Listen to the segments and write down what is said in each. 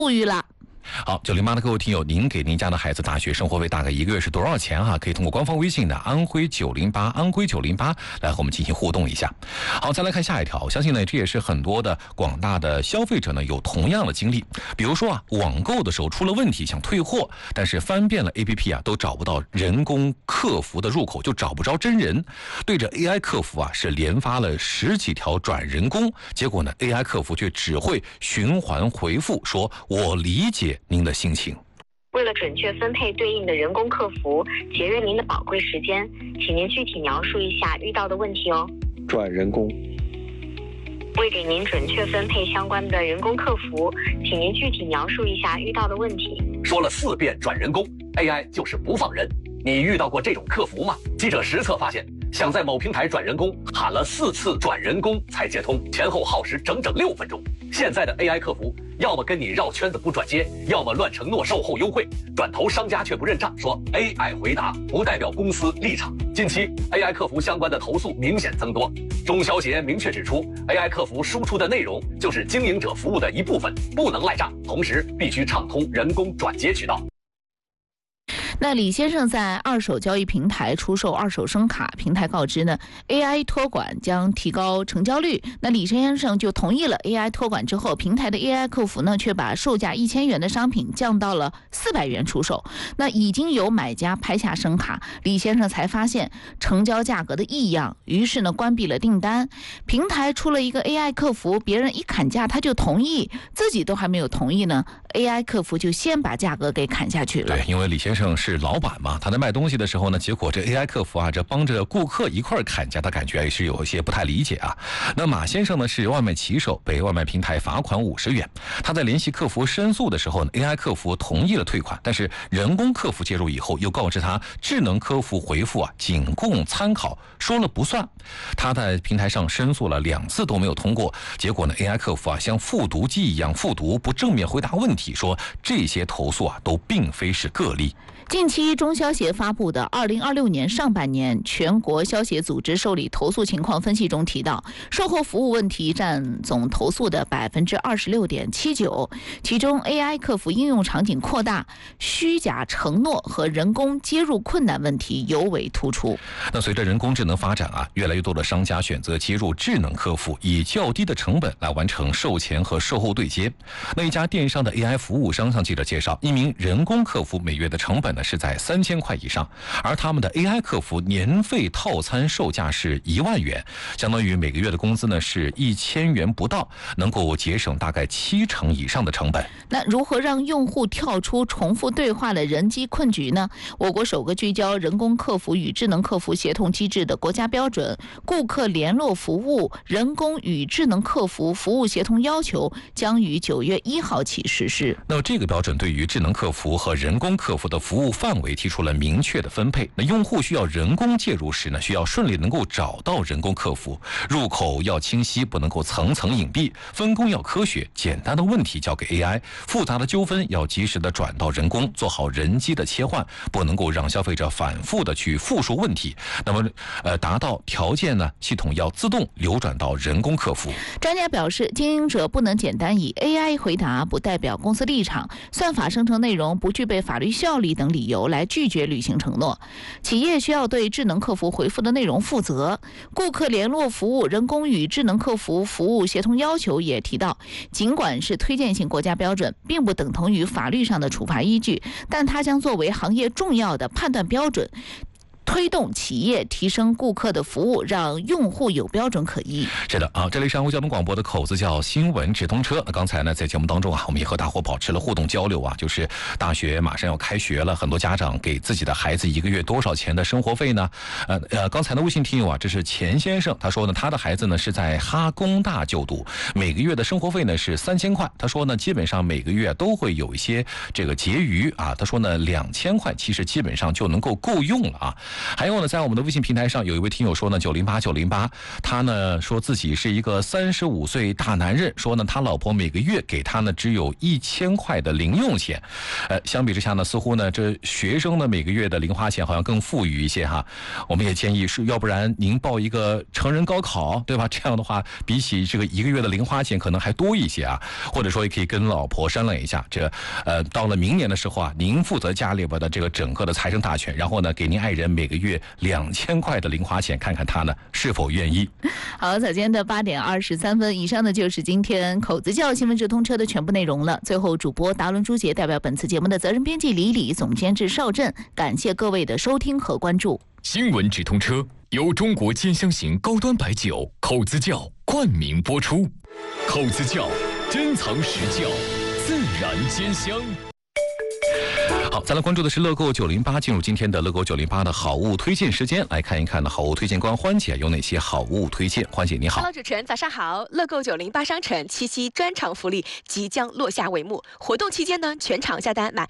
裕了。 好，908的各位听友，您给您家的孩子大学生活费大概1个月是多少钱啊？可以通过官方微信的安徽908安徽908来和我们进行互动一下。好，再来看下一条，相信呢这也是很多的广大的消费者呢有同样的经历。比如说啊，网购的时候出了问题想退货，但是翻遍了 APP 啊都找不到人工客服的入口，就找不着真人。对着 AI 客服啊是连发了10几条转人工，结果呢 AI 客服却只会循环回复说我理解您的心情。 为了准确分配对应的人工客服，节约您的宝贵时间，请您具体描述一下遇到的问题哦。 转人工。 为给您准确分配相关的人工客服，请您具体描述一下遇到的问题。 说了4遍转人工 ，AI 就是不放人。你遇到过这种客服吗？记者实测发现，想在某平台转人工，喊了4次转人工才接通，前后耗时整整6分钟。现在的 AI 客服要么跟你绕圈子不转接，要么乱承诺售后优惠，转头商家却不认账，说 AI 回答不代表公司立场。近期 AI 客服相关的投诉明显增多，中消协明确指出 ，AI 客服输出的内容就是经营者服务的一部分，不能赖账，同时必须畅通人工转接渠道。 那李先生在二手交易平台出售二手声卡，平台告知呢 AI 托管将提高成交率，那李先生就同意了 AI 托管之后，平台的 AI 客服呢却把售价1000元的商品降到了400元出售。那已经有买家拍下声卡，李先生才发现成交价格的异样，于是呢关闭了订单。平台出了一个 AI 客服，别人一砍价他就同意，自己都还没有同意呢， AI 客服就先把价格给砍下去了。 对，因为李先生是老板嘛，他在卖东西的时候呢，结果这 AI 客服啊，这帮着顾客一块砍价，他感觉也是有一些不太理解啊。那马先生呢是外卖骑手，被外卖平台罚款50元。他在联系客服申诉的时候呢 ，AI 客服同意了退款，但是人工客服介入以后，又告知他智能客服回复啊仅供参考，说了不算。他在平台上申诉了2次都没有通过，结果呢 AI 客服啊像复读机一样复读，不正面回答问题，说这些投诉啊都并非是个例。 近期中消协发布的2026年上半年全国消协组织受理投诉情况分析中提到，售后服务问题占总投诉的26.79%，其中 AI 客服应用场景扩大，虚假承诺和人工接入困难问题尤为突出。 那随着人工智能发展啊，越来越多的商家选择接入智能客服，以较低的成本来完成售前和售后对接。那一家电商的 AI 服务商向记者介绍，一名人工客服每月的成本呢是在3000块以上，而他们的 AI 客服年费套餐售价是1万元，相当于每个月的工资呢是1000元不到，能够节省大概70%以上的成本。 那如何让用户跳出重复对话的人机困局呢？我国首个聚焦人工客服与智能客服协同机制的国家标准《顾客联络服务人工与智能客服服务协同要求》将于9月1号起实施。 那么这个标准对于智能客服和人工客服的服务范围提出了明确的分配。那用户需要人工介入时呢，需要顺利能够找到人工客服，入口要清晰，不能够层层隐蔽，分工要科学，简单的问题交给 AI， 复杂的纠纷要及时的转到人工，做好人机的切换，不能够让消费者反复的去复述问题。那么达到条件呢，系统要自动流转到人工客服。 专家表示，经营者不能简单以 AI 回答不代表公司立场，算法生成内容不具备法律效力等理由来拒绝履行承诺。企业需要对智能客服回复的内容负责。顾客联络服务人工与智能客服服务协同要求也提到，尽管是推荐性国家标准，并不等同于法律上的处罚依据，但它将作为行业重要的判断标准，推动企业提升顾客的服务，让用户有标准可依。 是的啊，这里是安徽交通广播的口子叫新闻直通车。那刚才呢，在节目当中啊，我们也和大伙保持了互动交流啊，就是大学马上要开学了，很多家长给自己的孩子1个月多少钱的生活费呢？刚才的微信听友啊，这是钱先生，他说呢，他的孩子呢是在哈工大就读，每个月的生活费呢是3000块。他说呢，基本上每个月都会有一些这个结余啊。他说呢，2000块其实基本上就能够够用了啊。 还有呢，在我们的微信平台上，有一位听友说呢，908，他呢说自己是一个35岁大男人，说呢他老婆每个月给他呢只有1000块的零用钱。相比之下呢，似乎呢这学生呢每个月的零花钱好像更富裕一些哈。我们也建议是，要不然您报一个成人高考，对吧？这样的话，比起这个1个月的零花钱可能还多一些啊。或者说也可以跟老婆商量一下，到了明年的时候啊，您负责家里边的这个整个的财政大权，然后呢给您爱人每个月2000块的零花钱，看看他呢是否愿意。 好，早间的8点23分，以上呢就是今天口子教新闻直通车的全部内容了。最后，主播达伦朱杰代表本次节目的责任编辑李李，总监制邵震，感谢各位的收听和关注。 新闻直通车由中国尖香型高端白酒口子窖冠名播出，口子窖珍藏实窖，自然兼香。 好，再来关注的是乐购908，进入今天的乐购908的好物推荐时间，来看一看呢好物推荐官欢姐有哪些好物推荐。欢姐你好。 Hello， 主持人早上好。乐购908商城七夕专场福利即将落下帷幕，活动期间呢，全场下单满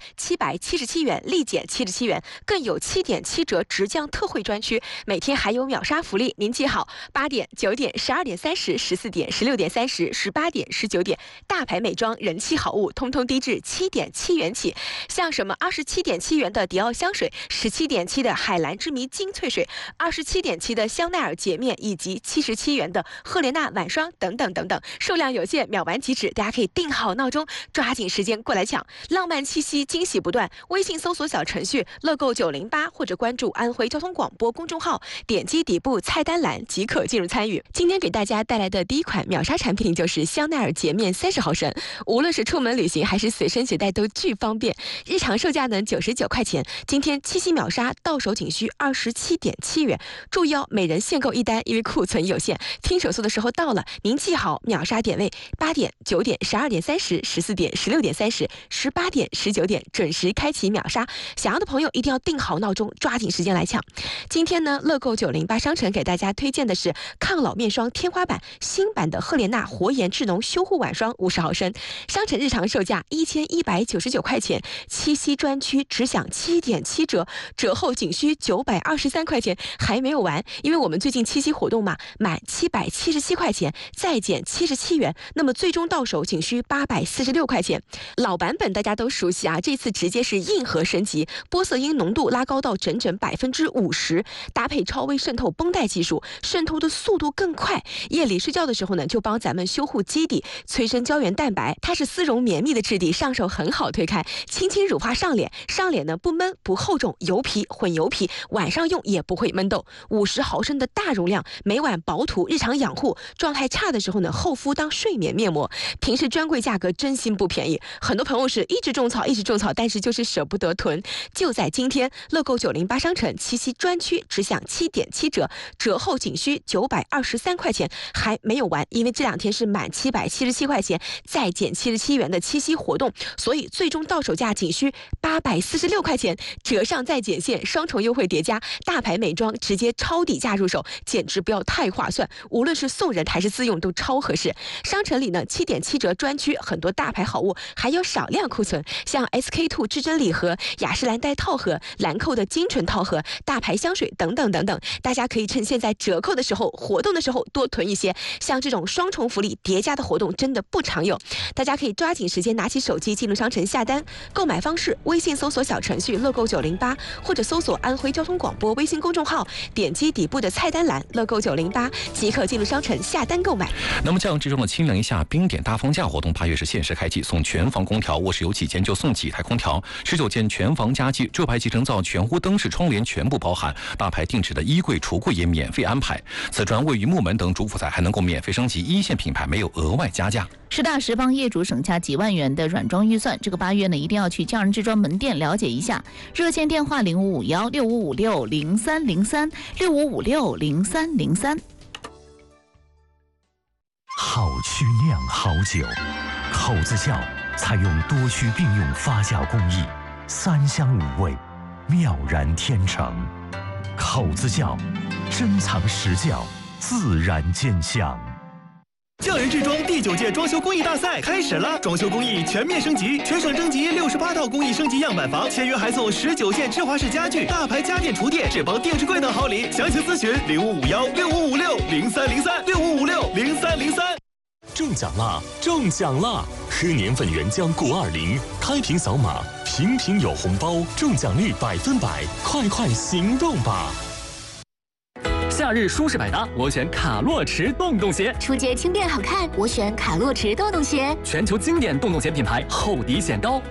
777元立减77元，更有7.7折直降特惠专区，每天还有秒杀福利，您记好：8点、9点、12点30、14点、16点30、18点、19点，大牌美妆人气好物，通通低至7.7元起。像什么27.7元的迪奥香水，17.7的海蓝之谜精粹水，27.7的香奈儿洁面，以及77元的赫莲娜晚霜等等等等，数量有限，秒完即止，大家可以定好闹钟，抓紧时间过来抢，浪漫七夕惊喜不断。微信搜索小程序乐购908，或者关注安徽交通广播公众号，点击底部菜单栏即可进入参与。今天给大家带来的第一款秒杀产品就是香奈儿洁面30毫升，无论是出门旅行还是随身携带都巨方便，日常售价呢99块钱，今天七夕秒杀到手仅需27.7元。注意哦，每人限购1单，因为库存有限。听手速的时候到了，您记好秒杀点位：8点、9点、12点30、14点、16点30、18点、19点，准时开启秒杀。想要的朋友一定要定好闹钟，抓紧时间来抢。今天呢，乐购908商城给大家推荐的是抗老面霜天花板新版的赫莲娜活颜智浓修护晚霜50毫升，商城日常售价1199块钱，七夕专区只享7.7折，折后仅需923块钱，还没有完，因为我们最近七夕活动嘛，满777块钱再减77元，那么最终到手仅需846块钱。老版本大家都熟悉啊，这次直接是硬核升级，玻色因浓度拉高到整整50%，搭配超微渗透绷带技术，渗透的速度更快。夜里睡觉的时候呢，就帮咱们修护基底，催生胶原蛋白。它是丝绒绵密的质地，上手很好推开，轻轻乳化上脸，上脸呢不闷不厚重，油皮混油皮，晚上用也不会闷痘。50毫升的大容量，每晚薄涂，日常养护。状态差的时候呢，厚敷当睡眠面膜。平时专柜价格真心不便宜，很多朋友是一直种草，但是就是舍不得囤。就在今天，乐购908商城七夕专区只享7.7折，折后仅需923块钱，还没有完，因为这2天是满777块钱再减77元的七夕活动，所以最终到手价仅需846块钱，折上再减线，双重优惠叠加，大牌美妆直接超底价入手，简直不要太划算，无论是送人还是自用都超合适。商城里呢7.7折专区很多大牌好物，还有少量库存，像 SK2 至臻礼盒、雅诗兰黛套盒、兰蔻的精纯套盒、大牌香水等等等等，大家可以趁现在折扣的时候、活动的时候多囤一些，像这种双重福利叠加的活动真的不常有，大家可以抓紧时间拿起手机进入商城下单。购买方式：微信搜索小程序乐购908，或者搜索安徽交通广播微信公众号，点击底部的菜单栏乐购908即可进入商城下单购买。 那么降之中的清凉一下冰点大放价活动8月是限时开季，送全房空调，卧室有几间就送几台空调，19件全房家具，浙牌集成灶、全屋灯饰、窗帘全部包含，大牌定制的衣柜、橱柜也免费安排。此专位于木门等主辅材还能够免费升级，1线品牌没有额外加价。 10大10帮业主省下几万元的软装预算，这个8月呢一定要去匠人制装门店了解一下。热线电话0556-6556-0303，6556-0303。 好曲酿好酒，口子窖采用多区并用发酵工艺，3香5味，妙然天成。口子窖，珍藏实窖，自然兼香。 匠人制装第9届装修工艺大赛开始了，装修工艺全面升级，全省征集68套工艺升级样板房，签约还送19件芝华士家具、大牌家电厨电、智邦电视柜等好礼。详情咨询05516556030365560303。 中奖啦！中奖啦！喝年份原浆钴20，开瓶扫码，瓶瓶有红包，中奖率100%，快快行动吧！ 夏日舒适百搭，我选卡洛驰洞洞鞋。 出街轻便好看，我选卡洛驰洞洞鞋。 全球经典洞洞鞋品牌，厚底显高，